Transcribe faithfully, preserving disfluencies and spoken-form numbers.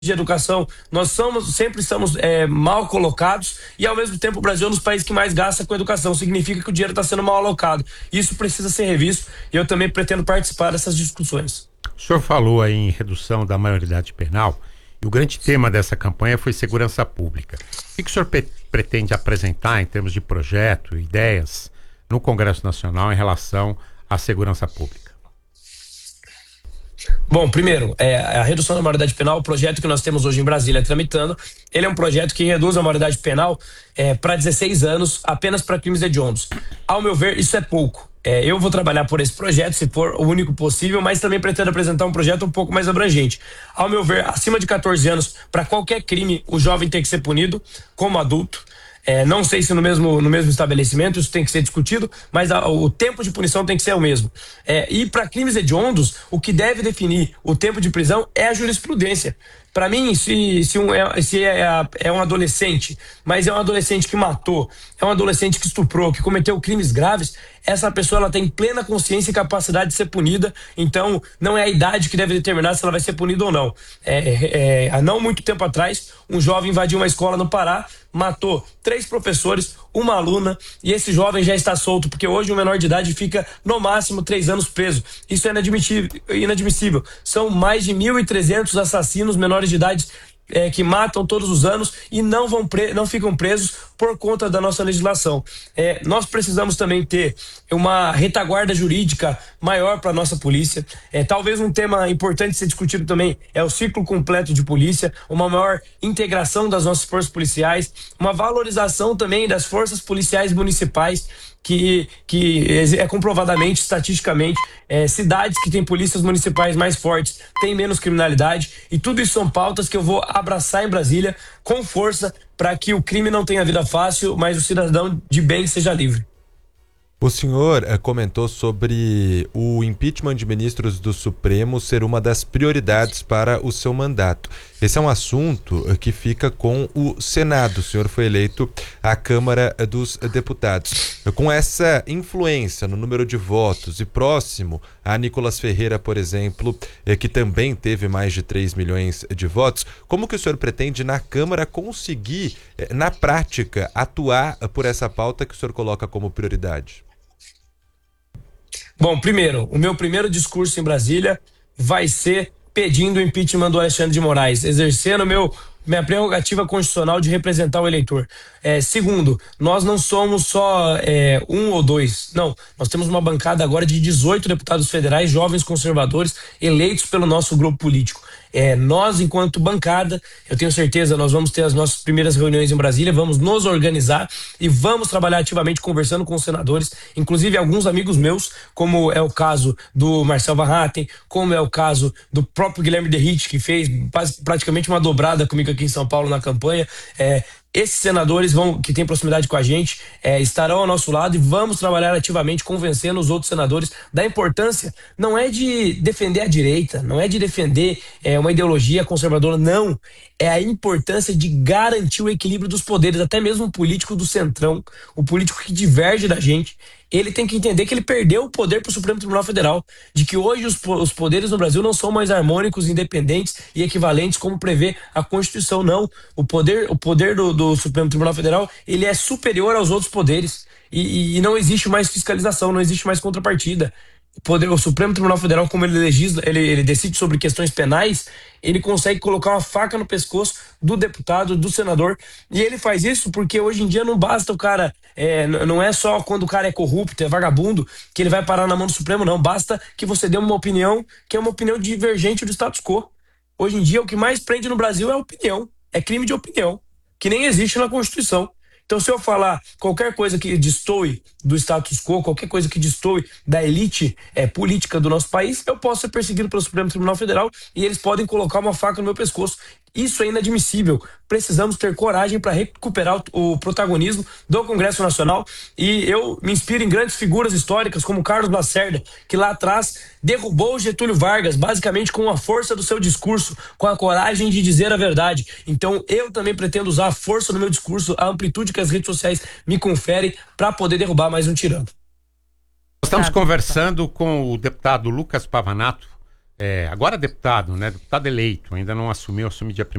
de educação, nós somos, sempre estamos é, mal colocados e ao mesmo tempo o Brasil é um dos países que mais gasta com educação, significa que o dinheiro está sendo mal alocado. Isso precisa ser revisto e eu também pretendo participar dessas discussões. O senhor falou aí em redução da maioridade penal e o grande tema dessa campanha foi segurança pública. O que o senhor pretende apresentar em termos de projeto, ideias no Congresso Nacional em relação à segurança pública? Bom, primeiro, é, a redução da maioridade penal, o projeto que nós temos hoje em Brasília tramitando, ele é um projeto que reduz a maioridade penal é, para dezesseis anos, apenas para crimes hediondos. Ao meu ver, isso é pouco. É, eu vou trabalhar por esse projeto, se for o único possível, mas também pretendo apresentar um projeto um pouco mais abrangente. Ao meu ver, acima de catorze anos, para qualquer crime, o jovem tem que ser punido como adulto. É, não sei se no mesmo, no mesmo estabelecimento, isso tem que ser discutido, mas a, o tempo de punição tem que ser o mesmo. É, e para crimes hediondos, o que deve definir o tempo de prisão é a jurisprudência. Para mim, se, se, um, é, se é, é um adolescente, mas é um adolescente que matou, é um adolescente que estuprou, que cometeu crimes graves, essa pessoa ela tem plena consciência e capacidade de ser punida, então não é a idade que deve determinar se ela vai ser punida ou não. É, é, há não muito tempo atrás, um jovem invadiu uma escola no Pará, matou três professores, uma aluna, e esse jovem já está solto, porque hoje um menor de idade fica no máximo três anos preso. Isso é inadmissível. inadmissível. São mais de mil e trezentos assassinos menores de idade É, que matam todos os anos e não vão pre não ficam presos por conta da nossa legislação. É, nós precisamos também ter uma retaguarda jurídica maior para a nossa polícia. É, talvez um tema importante ser discutido também é o ciclo completo de polícia, uma maior integração das nossas forças policiais, uma valorização também das forças policiais municipais, que, que é comprovadamente, estatisticamente, é, cidades que têm polícias municipais mais fortes têm menos criminalidade, e tudo isso são pautas que eu vou abraçar em Brasília com força para que o crime não tenha vida fácil, mas o cidadão de bem seja livre. O senhor eh, comentou sobre o impeachment de ministros do Supremo ser uma das prioridades para o seu mandato. Esse é um assunto eh, que fica com o Senado. O senhor foi eleito à Câmara dos Deputados. Com essa influência no número de votos e próximo a Nicolas Ferreira, por exemplo, eh, que também teve mais de três milhões de votos, como que o senhor pretende na Câmara conseguir, eh, na prática, atuar por essa pauta que o senhor coloca como prioridade? Bom, primeiro, o meu primeiro discurso em Brasília vai ser pedindo o impeachment do Alexandre de Moraes, exercendo meu, minha prerrogativa constitucional de representar o eleitor. É, segundo, nós não somos só é, um ou dois, não, nós temos uma bancada agora de dezoito deputados federais, jovens conservadores, eleitos pelo nosso grupo político. É, nós, enquanto bancada, eu tenho certeza, nós vamos ter as nossas primeiras reuniões em Brasília, vamos nos organizar e vamos trabalhar ativamente conversando com os senadores, inclusive alguns amigos meus, como é o caso do Marcel Van Hatten, como é o caso do próprio Guilherme Derrite, que fez praticamente uma dobrada comigo aqui em São Paulo na campanha. É, Esses senadores vão, que têm proximidade com a gente, é, estarão ao nosso lado e vamos trabalhar ativamente convencendo os outros senadores da importância, não é de defender a direita, não é de defender é, uma ideologia conservadora, não. É a importância de garantir o equilíbrio dos poderes, até mesmo o político do centrão, o político que diverge da gente, ele tem que entender que ele perdeu o poder para o Supremo Tribunal Federal, de que hoje os, os poderes no Brasil não são mais harmônicos, independentes e equivalentes como prevê a Constituição, não. O poder, o poder do, do Supremo Tribunal Federal, ele é superior aos outros poderes e, e, e não existe mais fiscalização, não existe mais contrapartida. O, poder, o Supremo Tribunal Federal, como ele legisla, ele, ele decide sobre questões penais, ele consegue colocar uma faca no pescoço do deputado, do senador, e ele faz isso porque hoje em dia não basta o cara, é, não é só quando o cara é corrupto, é vagabundo, que ele vai parar na mão do Supremo, não, basta que você dê uma opinião que é uma opinião divergente do status quo. Hoje em dia o que mais prende no Brasil é a opinião, é crime de opinião, que nem existe na Constituição. Então, se eu falar qualquer coisa que destoe do status quo, qualquer coisa que destoe da elite é, política do nosso país, eu posso ser perseguido pelo Supremo Tribunal Federal e eles podem colocar uma faca no meu pescoço. Isso é inadmissível. Precisamos ter coragem para recuperar o, o protagonismo do Congresso Nacional, e eu me inspiro em grandes figuras históricas como Carlos Lacerda, que lá atrás derrubou Getúlio Vargas, basicamente com a força do seu discurso, com a coragem de dizer a verdade. Então eu também pretendo usar a força do meu discurso, a amplitude que as redes sociais me conferem, para poder derrubar mais um tirano. Estamos conversando com o deputado Lucas Pavanato, é, agora deputado, né? Deputado eleito, ainda não assumiu, assume dia